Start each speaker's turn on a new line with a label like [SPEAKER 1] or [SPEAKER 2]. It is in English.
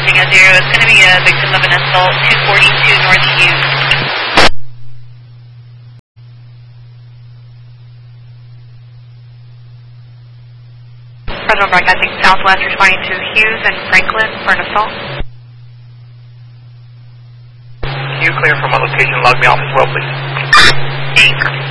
[SPEAKER 1] Tango Zero. It's going to be a victim of an assault, 242 North Hughes. Fresno Broadcasting Southwest responding to Hughes and Franklin for an assault.
[SPEAKER 2] You clear from my location, log me off as well, please.
[SPEAKER 1] Inc.